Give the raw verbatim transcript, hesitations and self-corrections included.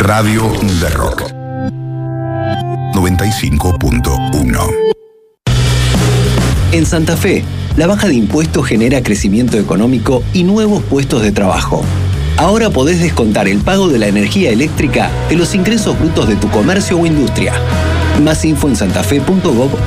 Radio de Rock noventa y cinco punto uno. En Santa Fe, la baja de impuestos genera crecimiento económico y nuevos puestos de trabajo. Ahora podés descontar el pago de la energía eléctrica de los ingresos brutos de tu comercio o industria. Más info en santafe punto gov